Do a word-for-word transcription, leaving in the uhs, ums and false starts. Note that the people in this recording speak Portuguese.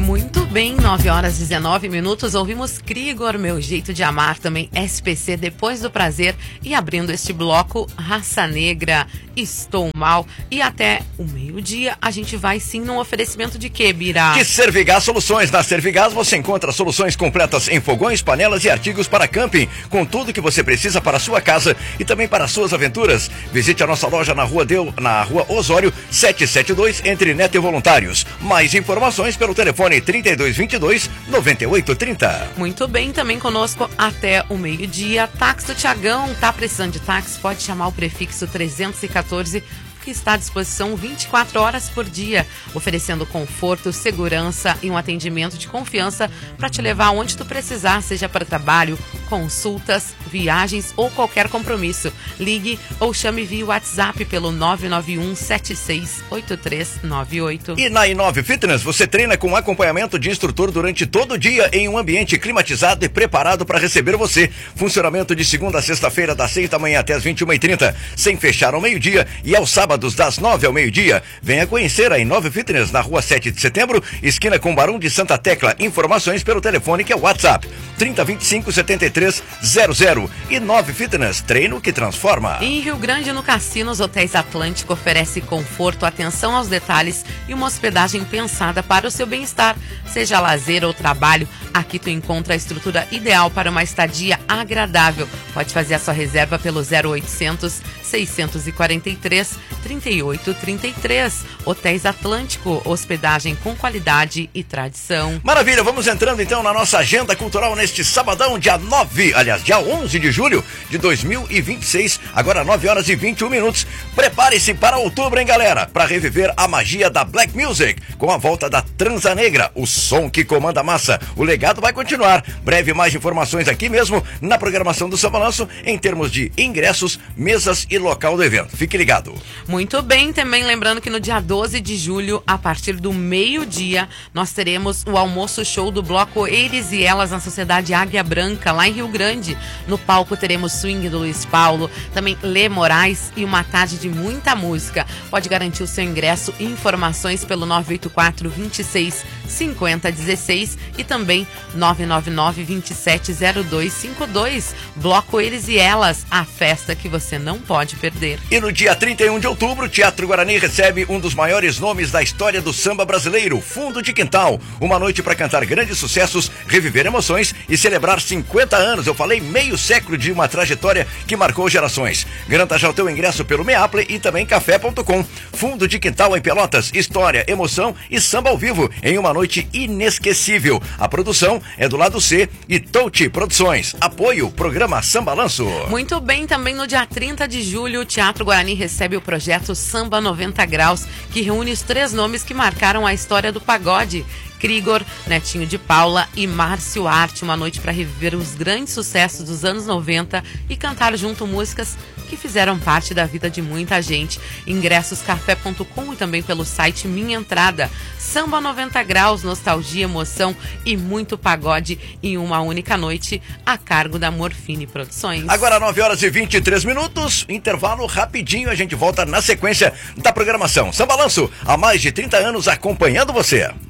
Muito bem, nove horas e dezenove minutos, ouvimos Krigor, Meu Jeito de Amar, também S P C, Depois do Prazer, e abrindo este bloco, Raça Negra, Estou Mal, e até o meio-dia a gente vai sim num oferecimento de quê, Bira? De Servigás Soluções. Na Servigás você encontra soluções completas em fogões, panelas e artigos para camping, com tudo que você precisa para a sua casa e também para as suas aventuras. Visite a nossa loja na rua, Deu, na rua Osório, setecentos e setenta e dois, entre Neto e Voluntários. Mais informações pelo telefone trinta e dois vinte e dois, noventa e oito trinta. Muito bem, também conosco até o meio-dia, táxi do Tiagão. Tá precisando de táxi? Pode chamar o prefixo trezentos e quatorze, que está à disposição vinte e quatro horas por dia, oferecendo conforto, segurança e um atendimento de confiança para te levar onde tu precisar, seja para trabalho, consultas, viagens ou qualquer compromisso. Ligue ou chame via WhatsApp pelo nove nove um sete seis oito três nove oito. E na Inove Fitness você treina com acompanhamento de instrutor durante todo o dia em um ambiente climatizado e preparado para receber você. Funcionamento de segunda a sexta-feira, das seis da manhã até as vinte e uma e trinta, sem fechar ao meio-dia, e aos sábados das nove ao meio-dia. Venha conhecer a Inove Fitness na rua sete de setembro, esquina com Barão de Santa Tecla. Informações pelo telefone que é o WhatsApp trinta, vinte e cinco, setenta e três zero zero. Inove Fitness, treino que transforma. Em Rio Grande, no Cassino, os Hotéis Atlântico oferece conforto, atenção aos detalhes e uma hospedagem pensada para o seu bem-estar. Seja lazer ou trabalho, aqui tu encontra a estrutura ideal para uma estadia agradável. Pode fazer a sua reserva pelo zero oitocentos, seiscentos e quarenta e três, trinta e oito trinta e três. Hotéis Atlântico, hospedagem com qualidade e tradição. Maravilha, vamos entrando então na nossa agenda cultural neste sabadão, dia nove, aliás, dia onze de julho de dois mil e vinte e seis, agora nove horas e vinte e um minutos. Prepare-se para outubro, hein, galera, para reviver a magia da Black Music, com a volta da Transa Negra, o som que comanda a massa. O legado vai continuar. Breve mais informações aqui mesmo na programação do Sambalanço, em termos de ingressos, mesas e local do evento. Fique ligado. Muito bem, também lembrando que no dia doze de julho, a partir do meio-dia, nós teremos o almoço show do bloco Eles e Elas na Sociedade Águia Branca, lá em Rio Grande. No palco teremos swing do Luiz Paulo, também Lê Moraes e uma tarde de muita música. Pode garantir o seu ingresso e informações pelo nove oito quatro, vinte e seis, cinquenta, dezesseis e também nove nove nove, vinte e sete, zero dois cinco dois. Bloco Eles e Elas, a festa que você não pode perder. E no dia trinta e um de outubro, o Teatro Guarani recebe um dos maiores nomes da história do samba brasileiro, Fundo de Quintal. Uma noite para cantar grandes sucessos, reviver emoções e celebrar cinquenta anos. Eu falei meio século de uma trajetória que marcou gerações. Garanta já o teu ingresso pelo Meaple e também café ponto com. Fundo de Quintal em Pelotas, história, emoção e samba ao vivo em uma noite inesquecível. A produção é do Lado C e Touti Produções. Apoio, programa Sambalanço. Muito bem, também no dia trinta de julho, o Teatro Guarani recebe o projeto Samba noventa Graus, que reúne os três nomes que marcaram a história do pagode. Krigor, Netinho de Paula e Márcio Arte, uma noite para reviver os grandes sucessos dos anos noventa e cantar junto músicas que fizeram parte da vida de muita gente. Ingressos café ponto com e também pelo site Minha Entrada. Samba noventa Graus, nostalgia, emoção e muito pagode em uma única noite, a cargo da Morfine Produções. Agora nove horas e vinte e três minutos, intervalo rapidinho, a gente volta na sequência da programação Sambalanço, há mais de trinta anos acompanhando você.